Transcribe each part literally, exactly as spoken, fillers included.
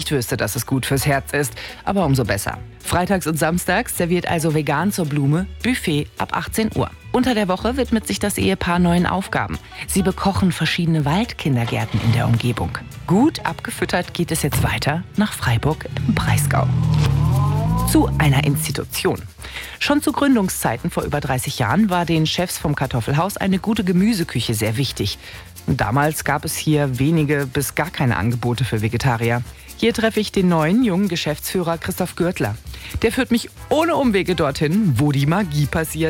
nicht wüsste, dass es gut fürs Herz ist, aber umso besser. Freitags und samstags serviert also Vegan zur Blume Buffet ab achtzehn Uhr. Unter der Woche widmet sich das Ehepaar neuen Aufgaben. Sie bekochen verschiedene Waldkindergärten in der Umgebung. Gut abgefüttert geht es jetzt weiter nach Freiburg im Breisgau. Zu einer Institution. Schon zu Gründungszeiten vor über dreißig Jahren war den Chefs vom Kartoffelhaus eine gute Gemüseküche sehr wichtig. Damals gab es hier wenige bis gar keine Angebote für Vegetarier. Hier treffe ich den neuen, jungen Geschäftsführer Christoph Gürtler. Der führt mich ohne Umwege dorthin, wo die Magie passiert.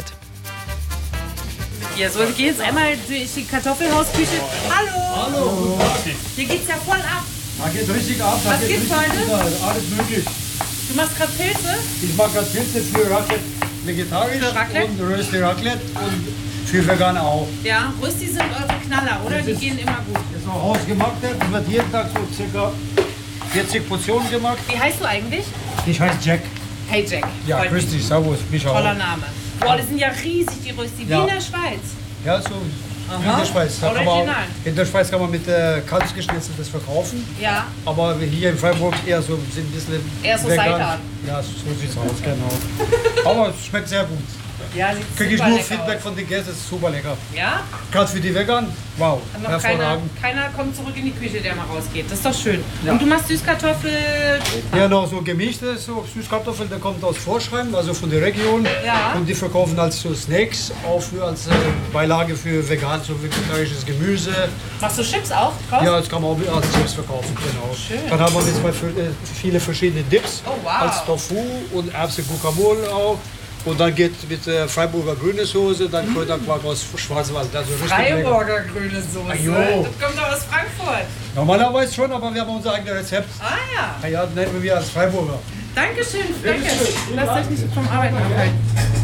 Ja, so, ich gehe jetzt einmal durch die Kartoffelhausküche. Hallo! Hallo! Hier geht's ja voll ab. Da geht richtig ab. Da Was geht gibt's richtig heute? Ab. Alles möglich. Du machst gerade Pilze? Ich mache gerade Pilze für Raclette vegetarisch Für Raclette? und Rösti Raclette und für Vegan auch. Ja, Rösti sind eure Knaller, oder? Das Die ist- gehen immer gut. Das ist noch hausgemacht. Das wird jeden Tag so circa vierzig Portionen gemacht. Wie heißt du eigentlich? Ich heiße Jack. Hey Jack. Ja, Freut grüß mich. dich. Servus. Mich auch. Toller Name. Boah, die sind ja riesig, die Rösti. Wie Ja. in der Schweiz. Ja, so Aha. in der Schweiz. Da kann man, Original. in der Schweiz kann man mit äh, Kalbsgeschnitzeltes verkaufen. Ja. Aber wir hier in Freiburg eher so sind ein bisschen Eher so vegan. Seitan. Ja, so sieht's aus, genau. Aber es schmeckt sehr gut. Ja, sieht Kriege ich super nur lecker Feedback aus. von den Gästen, ist super lecker. Ja? Gerade für die Vegan, wow, Und noch keiner, hervorragend. keiner kommt zurück in die Küche, der mal rausgeht. Das ist doch schön. Ja. Und du machst Süßkartoffel. Ja, noch so gemischtes, so Süßkartoffeln, der kommt aus Vorschreiben, also von der Region. Ja. Und die verkaufen als so Snacks, auch für, als äh, Beilage für vegan, so vegetarisches Gemüse. Machst du Chips auch drauf? Ja, das kann man auch als Chips verkaufen, genau. Schön. Dann haben wir jetzt mal für, äh, viele verschiedene Dips, Oh, wow. als Tofu und Erbse Guacamole auch. Und dann geht mit äh, Freiburger grüne Soße, dann Kräuterquark aus Schwarzwald. Also richtig lecker. Freiburger grüne Soße. Ajo. Das kommt doch aus Frankfurt. Normalerweise schon, aber wir haben unser eigenes Rezept. Ah ja. Na ja, nennen wir als Freiburger. Dankeschön. Danke. Lasst euch nicht vom Arbeiten abhalten.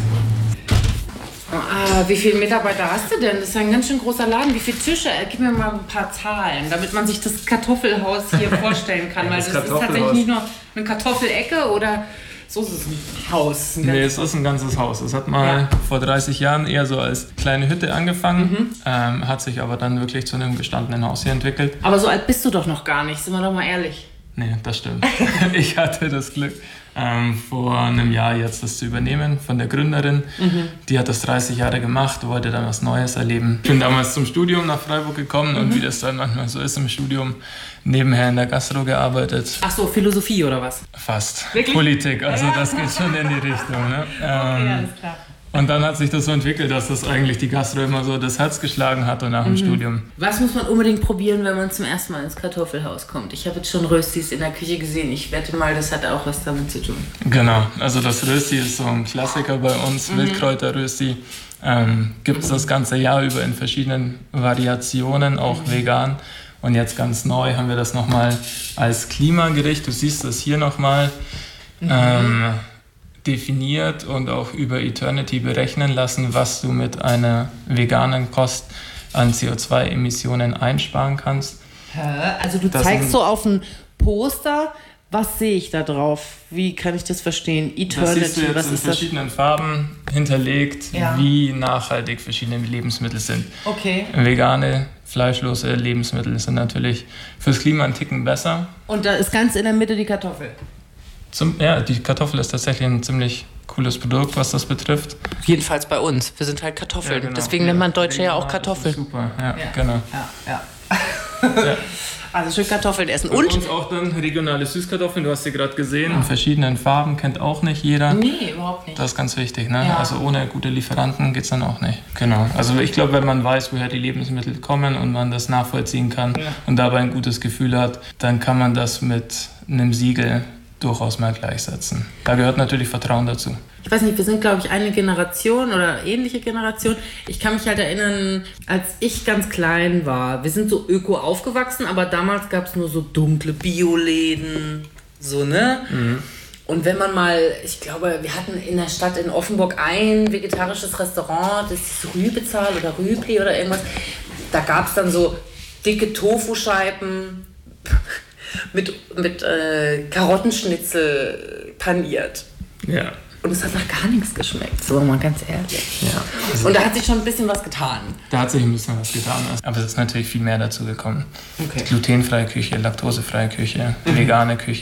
Ah, wie viele Mitarbeiter hast du denn? Das ist ein ganz schön großer Laden. Wie viele Tische? Äh, Gib mir mal ein paar Zahlen, damit man sich das Kartoffelhaus hier vorstellen kann. Weil Das das ist Kartoffelhaus. tatsächlich nicht nur eine Kartoffelecke oder so ist es ein Haus. Ein Nee, ganzes es ist ein ganzes Haus. Es hat mal Ja. vor dreißig Jahren eher so als kleine Hütte angefangen, ähm, hat sich aber dann wirklich zu einem gestandenen Haus hier entwickelt. Aber so alt bist du doch noch gar nicht, sind wir doch mal ehrlich. Nee, das stimmt. Ich hatte das Glück, ähm, vor einem Jahr jetzt das zu übernehmen von der Gründerin. Die hat das dreißig Jahre gemacht, wollte dann was Neues erleben. Ich bin damals zum Studium nach Freiburg gekommen und wie das dann manchmal so ist im Studium, nebenher in der Gastro gearbeitet. Ach so, Philosophie oder was? Fast. Wirklich? Politik, also das geht schon in die Richtung. Ne? Okay, Ähm, alles klar. Und dann hat sich das so entwickelt, dass das eigentlich die Gastro immer so das Herz geschlagen hat und nach dem Studium. Was muss man unbedingt probieren, wenn man zum ersten Mal ins Kartoffelhaus kommt? Ich habe jetzt schon Röstis in der Küche gesehen. Ich wette mal, das hat auch was damit zu tun. Genau, also das Rösti ist so ein Klassiker bei uns, Wildkräuter-Rösti. Ähm, Gibt es das ganze Jahr über in verschiedenen Variationen, auch vegan. Und jetzt ganz neu haben wir das nochmal als Klimagericht. Du siehst das hier nochmal. Ähm, definiert und auch über Eternity berechnen lassen, was du mit einer veganen Kost an C O zwei Emissionen einsparen kannst. Also du Das zeigst sind- so auf ein Poster, was sehe ich da drauf? Wie kann ich das verstehen? Das Eternity, siehst du jetzt was in ist das? verschiedenen Farben hinterlegt, Ja. wie nachhaltig verschiedene Lebensmittel sind. Okay. Vegane, fleischlose Lebensmittel sind natürlich fürs Klima einen Ticken besser. Und da ist ganz in der Mitte die Kartoffel. Zum, ja, die Kartoffel ist tatsächlich ein ziemlich cooles Produkt, was das betrifft. Jedenfalls bei uns. Wir sind halt Kartoffeln. Ja, genau. Deswegen nennt man Deutsche ja auch Regional, das Kartoffel. ist Super, ja, Ja. genau. Ja, ja. Ja. Also schön Kartoffeln essen. Bei Und? uns auch dann regionale Süßkartoffeln, du hast sie gerade gesehen, in verschiedenen Farben, kennt auch nicht jeder. Nee, überhaupt nicht. Das ist ganz wichtig, ne? Ja. Also ohne gute Lieferanten geht es dann auch nicht. Genau. Also ich glaube, wenn man weiß, woher die Lebensmittel kommen und man das nachvollziehen kann Ja. und dabei ein gutes Gefühl hat, dann kann man das mit einem Siegel durchaus mal gleichsetzen. Da gehört natürlich Vertrauen dazu. Ich weiß nicht, wir sind, glaube ich, eine Generation oder ähnliche Generation. Ich kann mich halt erinnern, als ich ganz klein war. Wir sind so öko aufgewachsen, aber damals gab es nur so dunkle Bioläden, so, ne? Und wenn man mal, ich glaube, wir hatten in der Stadt in Offenburg ein vegetarisches Restaurant, das ist Rübezahl oder Rübli oder irgendwas. Da gab es dann so dicke Tofuscheiben mit, mit äh, Karottenschnitzel paniert. Ja. Und es hat nach gar nichts geschmeckt, so mal ganz ehrlich. Ja. Also Und da hat sich schon ein bisschen was getan. da hat sich ein bisschen was getan. Aber es ist natürlich viel mehr dazu gekommen. Okay. Glutenfreie Küche, laktosefreie Küche, vegane Küche.